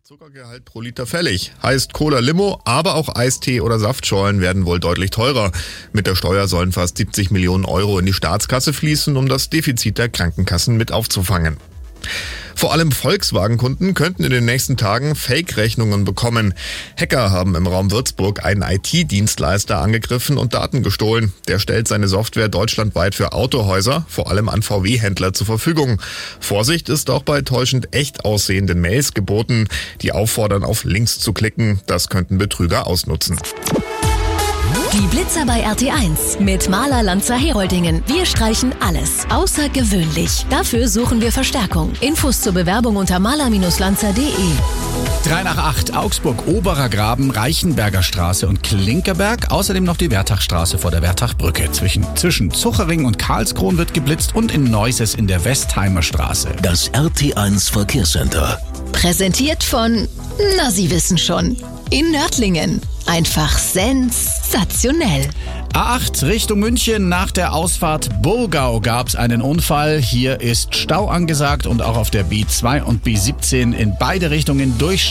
Zuckergehalt pro Liter fällig. Heißt Cola Limo, aber auch Eistee oder Saftschorlen werden wohl deutlich teurer. Mit der Steuer sollen fast 70 Millionen Euro in die Staatskasse fließen, um das Defizit der Krankenkassen mit aufzufangen. Vor allem Volkswagen-Kunden könnten in den nächsten Tagen Fake-Rechnungen bekommen. Hacker haben im Raum Würzburg einen IT-Dienstleister angegriffen und Daten gestohlen. Der stellt seine Software deutschlandweit für Autohäuser, vor allem an VW-Händler, zur Verfügung. Vorsicht ist auch bei täuschend echt aussehenden Mails geboten, die auffordern, auf Links zu klicken. Das könnten Betrüger ausnutzen. Die Blitzer bei RT1 mit Maler Lanzer Heroldingen. Wir streichen alles außergewöhnlich. Dafür suchen wir Verstärkung. Infos zur Bewerbung unter maler-lanzer.de. 3 nach 8, Augsburg, Oberer Graben, Reichenberger Straße und Klinkerberg. Außerdem noch die Wertachstraße vor der Wertachbrücke. Zwischen Zuchering und Karlskron wird geblitzt und in Neuses in der Westheimer Straße. Das RT1 Verkehrscenter. Präsentiert von, na Sie wissen schon, in Nördlingen. Einfach sensationell. A8 Richtung München. Nach der Ausfahrt Burgau gab es einen Unfall. Hier ist Stau angesagt und auch auf der B2 und B17 in beide Richtungen durch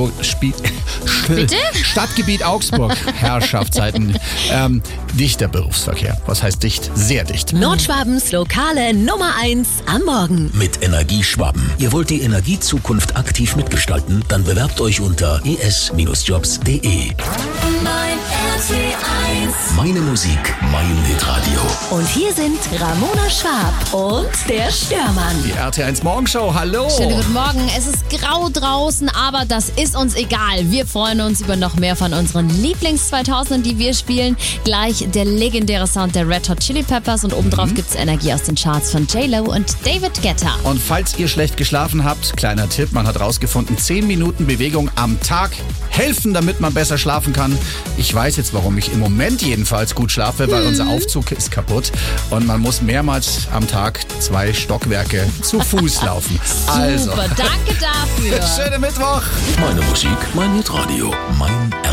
Stadtgebiet Augsburg. Herrschaftszeiten. Dichter Berufsverkehr. Was heißt dicht? Sehr dicht. Nordschwabens lokale Nummer 1 am Morgen. Mit Energieschwaben. Ihr wollt die Energiezukunft aktiv mitgestalten? Dann bewerbt euch unter es-jobs.de. Mein RT1. Meine Musik, mein Hitradio. Und hier sind Ramona Schwab und der Störmann. Die RT1 Morgenshow. Hallo. Schönen guten Morgen. Es ist grau draußen, aber das ist uns egal. Wir freuen uns über noch mehr von unseren Lieblings-2000ern, die wir spielen. Gleich der legendäre Sound der Red Hot Chili Peppers und obendrauf gibt's Energie aus den Charts von J-Lo und David Guetta. Und falls ihr schlecht geschlafen habt, kleiner Tipp, man hat rausgefunden, 10 Minuten Bewegung am Tag helfen, damit man besser schlafen kann. Ich weiß jetzt, warum ich im Moment jedenfalls gut schlafe, weil unser Aufzug ist kaputt und man muss mehrmals am Tag 2 Stockwerke zu Fuß laufen. Super, danke dafür. Schönen Mittwoch. Meine Musik, mein Hitradio. Mein